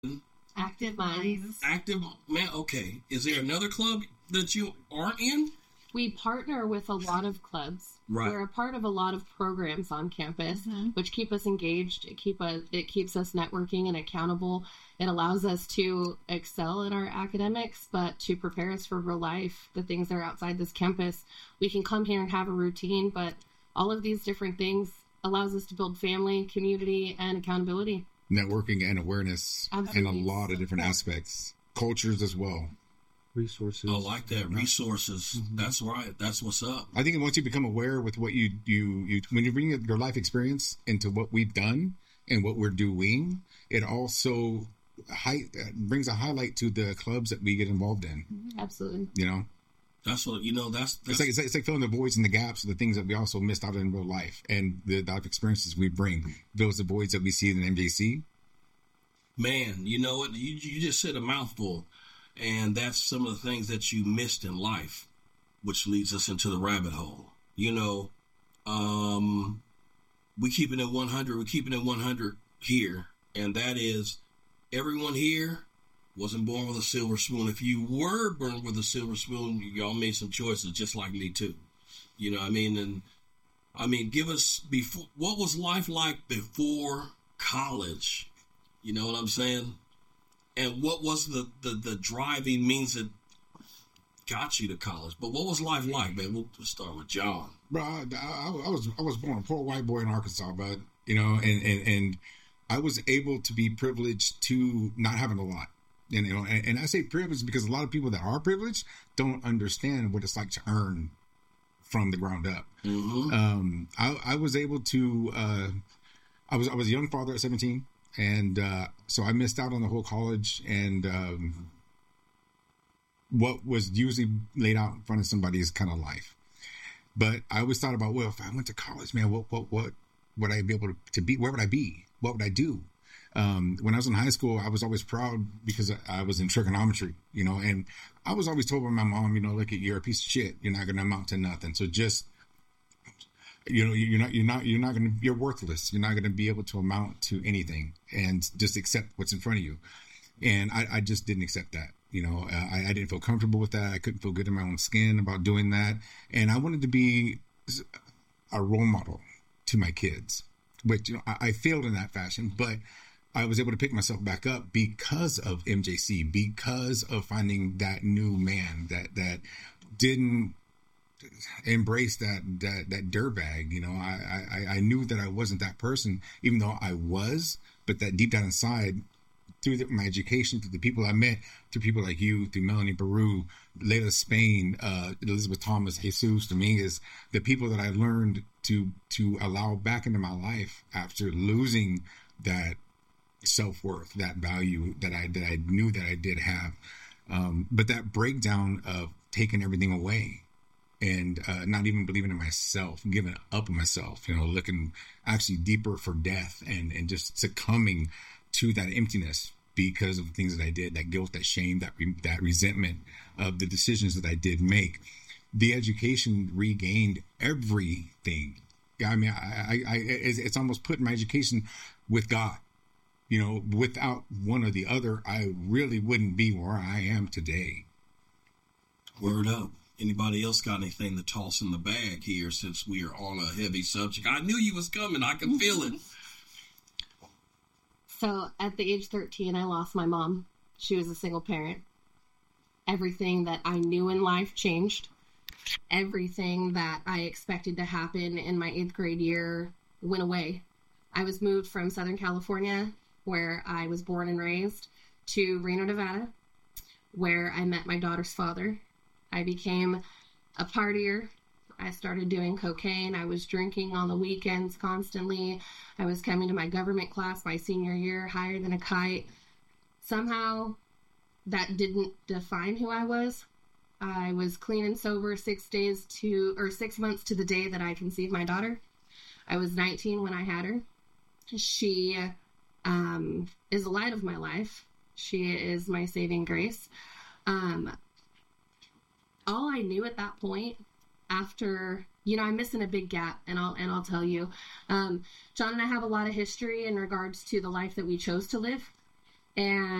Active Minds. Active Man. Okay. Is there another club that you aren't in? We partner with a lot of clubs. Right. We're a part of a lot of programs on campus, which keep us engaged. It keeps us networking and accountable. It allows us to excel in our academics, but to prepare us for real life, the things that are outside this campus. We can come here and have a routine, but all of these different things allows us to build family, community, and accountability. Networking and awareness. Absolutely. In a lot of different aspects. Cultures as well. Resources. I like that. Resources. That's right. That's what's up. I think once you become aware with what you when you bring your life experience into what we've done and what we're doing, it also brings a highlight to the clubs that we get involved in. Absolutely. You know? That's what, that's it's like filling the voids and the gaps of the things that we also missed out in real life and the life experiences we bring. Those the voids that we see in MJC. Man, you know what? You just said a mouthful. And that's some of the things that you missed in life, which leads us into the rabbit hole. You know, we keeping it 100. We're keeping it 100 here. And that is, everyone here wasn't born with a silver spoon. If you were born with a silver spoon, y'all made some choices just like me too. You know what I mean? And I mean, give us what was life like before college? You know what I'm saying? And what was the driving means that got you to college? But what was life like, man? We'll start with John. Bro, I was born a poor white boy in Arkansas, but you know, and I was able to be privileged to not having a lot. And, you know, and I say privileged because a lot of people that are privileged don't understand what it's like to earn from the ground up. Mm-hmm. I was able to. I was a young father at 17. And so I missed out on the whole college and what was usually laid out in front of somebody's kind of life. But I always thought about, well, if I went to college, man, what would I be able to be? Where would I be? What would I do? When I was in high school, I was always proud because I was in trigonometry, you know, and I was always told by my mom, you know, look, you're a piece of shit. You're not going to amount to nothing. So just, you know, you're worthless. You're not going to be able to amount to anything and just accept what's in front of you. And I just didn't accept that. You know, I didn't feel comfortable with that. I couldn't feel good in my own skin about doing that. And I wanted to be a role model to my kids, which, you know, I failed in that fashion, but I was able to pick myself back up because of MJC, because of finding that new man that didn't embrace that dirtbag. You know, I knew that I wasn't that person, even though I was, but that deep down inside, through my education, through the people I met, through people like you, through Melanie Baru, Layla Spain, Elizabeth Thomas, Jesus Dominguez, the people that I learned to allow back into my life after losing that self-worth, that value that I knew that I did have. But that breakdown of taking everything away and not even believing in myself, giving up on myself, you know, looking actually deeper for death and just succumbing to that emptiness because of the things that I did, that guilt, that shame, that resentment of the decisions that I did make. The education regained everything. I mean, it's almost putting my education with God. You know, without one or the other, I really wouldn't be where I am today. Word up. Anybody else got anything to toss in the bag here since we are on a heavy subject? I knew you was coming. I can feel it. So at the age 13, I lost my mom. She was a single parent. Everything that I knew in life changed. Everything that I expected to happen in my 8th grade year went away. I was moved from Southern California, where I was born and raised, to Reno, Nevada, where I met my daughter's father. I became a partier. I started doing cocaine. I was drinking on the weekends constantly. I was coming to my government class my senior year, higher than a kite. Somehow, that didn't define who I was. I was clean and sober 6 months to the day that I conceived my daughter. I was 19 when I had her. She is the light of my life. She is my saving grace. All I knew at that point, after, you know, I'm missing a big gap, and I'll tell you. John and I have a lot of history in regards to the life that we chose to live. And